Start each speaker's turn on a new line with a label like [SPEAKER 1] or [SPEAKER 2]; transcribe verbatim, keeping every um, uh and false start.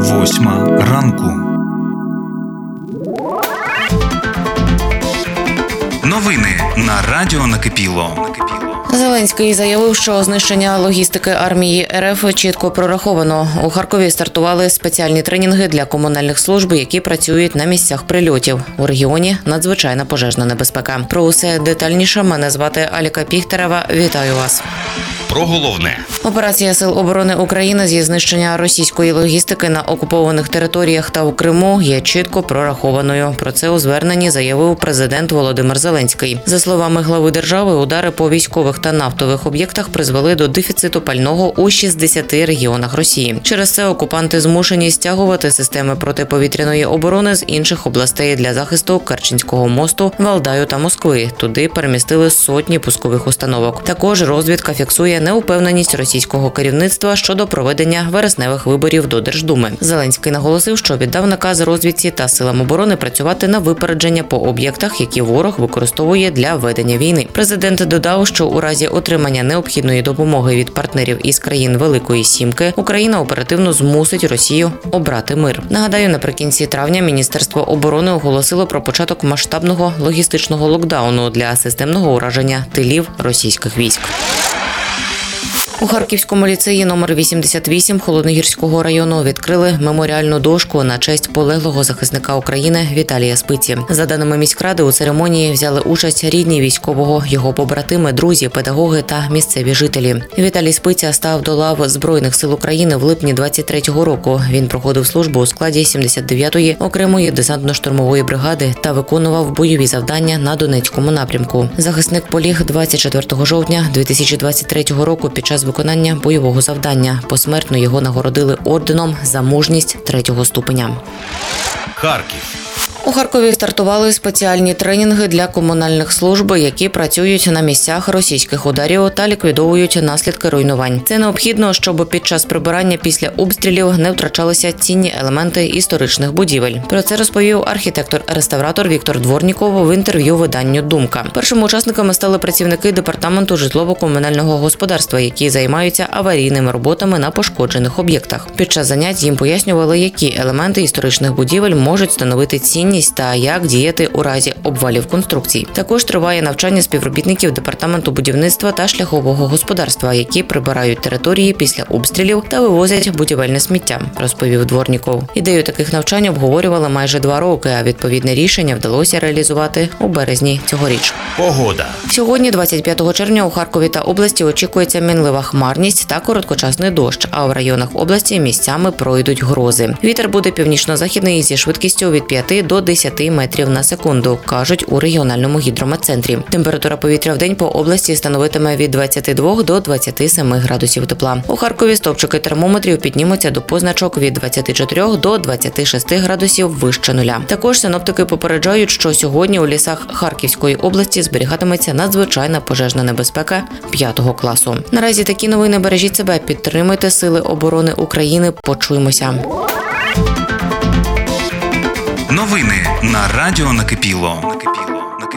[SPEAKER 1] Восьма ранку. Новини на Радіо Накипіло.
[SPEAKER 2] Зеленський заявив, що знищення логістики армії РФ чітко прораховано. У Харкові стартували спеціальні тренінги для комунальних служб, які працюють на місцях прильотів. У регіоні надзвичайна пожежна небезпека. Про усе детальніше мене звати Аліка Піхтерева. Вітаю вас.
[SPEAKER 3] Про головне.
[SPEAKER 2] Операція Сил оборони України зі знищення російської логістики на окупованих територіях та у Криму є чітко прорахованою. Про це у зверненні заявив президент Володимир Зеленський. За словами глави держави, удари по військових та нафтових об'єктах призвели до дефіциту пального у шістдесяти регіонах Росії. Через це окупанти змушені стягувати системи протиповітряної оборони з інших областей для захисту Керченського мосту, Валдаю та Москви. Туди перемістили сотні пускових установок. Також розвідка фіксує неупевненість російського керівництва щодо проведення вересневих виборів до Держдуми. Зеленський наголосив, що віддав наказ розвідці та силам оборони працювати на випередження по об'єктах, які ворог використовує для ведення війни. Президент додав, що у разі отримання необхідної допомоги від партнерів із країн Великої Сімки Україна оперативно змусить Росію обрати мир. Нагадаю, наприкінці травня Міністерство оборони оголосило про початок масштабного логістичного локдауну для системного ураження тилів російських військ. У Харківському ліцеї номер вісімдесят вісім Холодногірського району відкрили меморіальну дошку на честь полеглого захисника України Віталія Спиці. За даними міськради, у церемонії взяли участь рідні військового, його побратими, друзі, педагоги та місцеві жителі. Віталій Спиця став до лав Збройних сил України в липні двадцять третього року. Він проходив службу у складі сімдесят дев'ятої окремої десантно-штурмової бригади та виконував бойові завдання на Донецькому напрямку. Захисник поліг двадцять четвертого жовтня дві тисячі двадцять третього року під час виконання бойового завдання. Посмертно його нагородили орденом за мужність третього ступеня.
[SPEAKER 3] Харків.
[SPEAKER 2] У Харкові стартували спеціальні тренінги для комунальних служб, які працюють на місцях російських ударів та ліквідовують наслідки руйнувань. Це необхідно, щоб під час прибирання після обстрілів не втрачалися цінні елементи історичних будівель. Про це розповів архітектор-реставратор Віктор Дворніков в інтерв'ю виданню «Думка». Першими учасниками стали працівники департаменту житлово-комунального господарства, які займаються аварійними роботами на пошкоджених об'єктах. Під час занять їм пояснювали, які елементи історичних будівель можуть становити цінність та як діяти у разі обвалів конструкцій. Також триває навчання співробітників департаменту будівництва та шляхового господарства, які прибирають території після обстрілів та вивозять будівельне сміття, розповів Дворніков. Ідею таких навчань обговорювали майже два роки, а відповідне рішення вдалося реалізувати у березні цьогоріч.
[SPEAKER 3] Погода.
[SPEAKER 2] Сьогодні, двадцять п'ятого червня, у Харкові та області очікується мінлива хмарність та короткочасний дощ, а в районах області місцями пройдуть грози. Вітер буде північно-західний зі швидкістю від п'яти до десяти метрів на секунду, кажуть у регіональному гідрометцентрі. Температура повітря в день по області становитиме від двадцяти двох до двадцяти семи градусів тепла. У Харкові стовпчики термометрів піднімуться до позначок від двадцяти чотирьох до двадцяти шести градусів вище нуля. Також синоптики попереджають, що сьогодні у лісах Харківської області зберігатиметься надзвичайна пожежна небезпека п'ятого класу. Наразі такі новини. Бережіть себе, підтримуйте Сили оборони України. Почуємося.
[SPEAKER 1] Новини на Радіо Накипіло.